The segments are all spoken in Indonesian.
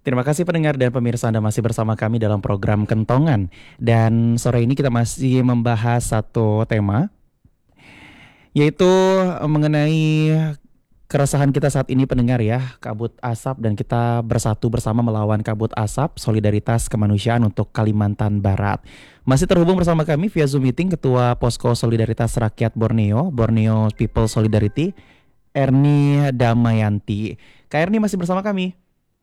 Terima kasih pendengar dan pemirsa Anda masih bersama kami dalam program Kentongan. Dan sore ini kita masih membahas satu tema, yaitu mengenai keresahan kita saat ini pendengar ya, kabut asap dan kita bersatu bersama melawan kabut asap, solidaritas kemanusiaan untuk Kalimantan Barat. Masih terhubung bersama kami via Zoom Meeting Ketua Posko Solidaritas Rakyat Borneo, Borneo People Solidarity, Erni Damayanti. Kak Erni masih bersama kami.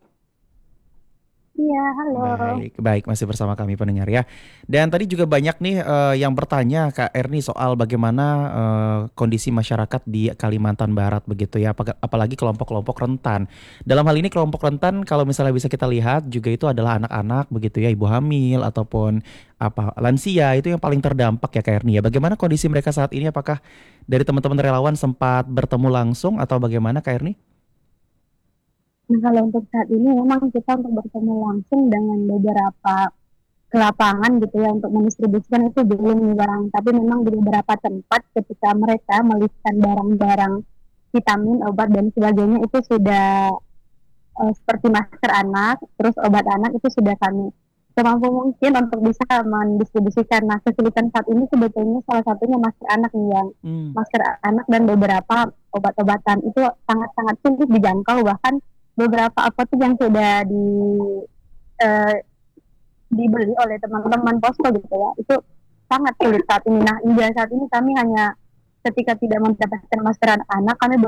Iya, halo. Baik, baik masih bersama kami pendengar ya. Dan tadi juga banyak nih yang bertanya Kak Erni soal bagaimana kondisi masyarakat di Kalimantan Barat begitu ya, apalagi kelompok-kelompok rentan. Dalam hal ini kelompok rentan kalau misalnya bisa kita lihat juga itu adalah anak-anak begitu ya, ibu hamil ataupun apa lansia itu yang paling terdampak ya Kak Erni ya. Bagaimana kondisi mereka saat ini? Apakah dari teman-teman relawan sempat bertemu langsung atau bagaimana Kak Erni? Nah, kalau untuk saat ini memang kita untuk bertemu langsung dengan beberapa ke lapangan gitu ya untuk mendistribusikan itu belum nih Bang. Tapi memang di beberapa tempat ketika mereka melihat barang-barang vitamin, obat dan sebagainya itu sudah seperti masker anak, terus obat anak itu sudah kami semampu mungkin untuk bisa mendistribusikan. Nah, kesulitan saat ini sebetulnya salah satunya masker anak nih yang Hmm. masker anak dan beberapa obat-obatan itu sangat-sangat sulit dijangkau, bahkan beberapa apotek yang sudah eh, dibeli oleh teman-teman posko gitu ya itu sangat sulit saat ini. Nah, hingga saat ini kami hanya ketika tidak mendapatkan masker anak kami